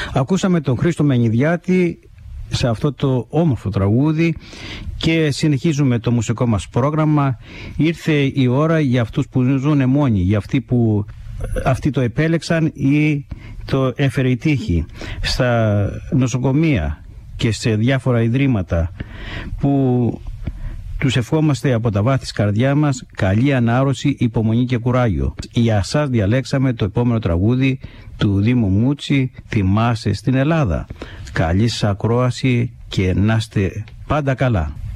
Ακούσαμε τον Χρήστο Μενιδιάτη σε αυτό το όμορφο τραγούδι και συνεχίζουμε το μουσικό μας πρόγραμμα. Ήρθε η ώρα για αυτούς που ζουν μόνοι, για αυτοί το επέλεξαν ή το έφερε η τύχη, στα νοσοκομεία και σε διάφορα ιδρύματα, που τους ευχόμαστε από τα βάθη της καρδιάς μας καλή ανάρρωση, υπομονή και κουράγιο. Για σας διαλέξαμε το επόμενο τραγούδι του Δήμου Μούτσι, «Θυμάσαι στην Ελλάδα». Καλή σας ακρόαση και να είστε πάντα καλά.